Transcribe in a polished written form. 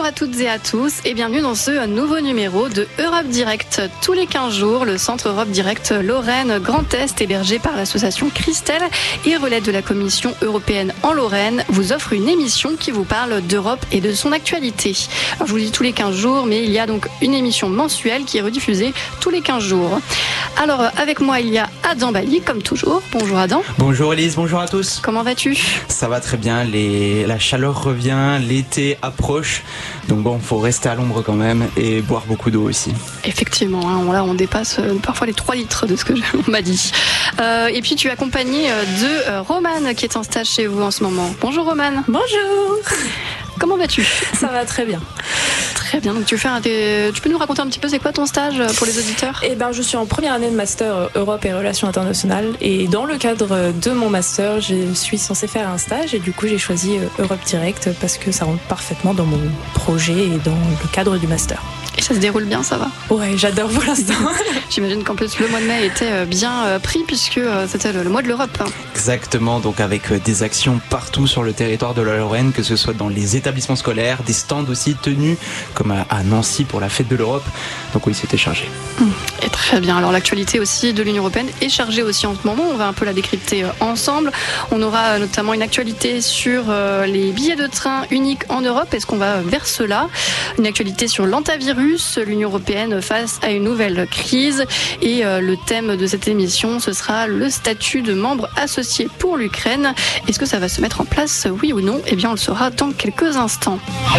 Bonjour à toutes et à tous et bienvenue dans ce nouveau numéro de Europe Direct. Tous les 15 jours, le Centre Europe Direct Lorraine Grand Est, hébergé par l'association Christelle et relais de la Commission européenne en Lorraine, vous offre une émission qui vous parle d'Europe et de son actualité. Alors, je vous dis tous les 15 jours, mais il y a donc une émission mensuelle qui est rediffusée tous les 15 jours. Alors, avec moi, il y a Adam Bali, comme toujours. Bonjour Adam. Bonjour Elise, bonjour à tous. Comment vas-tu ? Ça va très bien, la chaleur revient, l'été approche, donc bon, faut rester à l'ombre quand même et boire beaucoup d'eau aussi. Effectivement, hein, là on dépasse parfois les 3 litres de ce que on m'a dit. Et puis tu es accompagné de Romane qui est en stage chez vous en ce moment. Bonjour Romane. Bonjour. Comment vas-tu ? Ça va très bien. Très bien, donc tu peux nous raconter un petit peu c'est quoi ton stage pour les auditeurs ? Je suis en première année de master Europe et Relations Internationales et dans le cadre de mon master, je suis censée faire un stage et du coup j'ai choisi Europe Direct parce que ça rentre parfaitement dans mon projet et dans le cadre du master. Et ça se déroule bien, ça va ? Ouais, j'adore pour l'instant. J'imagine qu'en plus le mois de mai était bien pris puisque c'était le mois de l'Europe. Exactement, donc avec des actions partout sur le territoire de la Lorraine, que ce soit dans les établissements scolaires, des stands aussi tenus comme à Nancy pour la fête de l'Europe. Donc oui, c'était chargé. Et très bien, alors l'actualité aussi de l'Union Européenne est chargée aussi en ce moment, on va un peu la décrypter ensemble. On aura notamment une actualité sur les billets de train uniques en Europe, est-ce qu'on va vers cela ? Une actualité sur l'antavirus, l'Union Européenne face à une nouvelle crise et le thème de cette émission, ce sera le statut de membre associé pour l'Ukraine. Est-ce que ça va se mettre en place, oui ou non ? Eh bien on le saura dans quelques instants.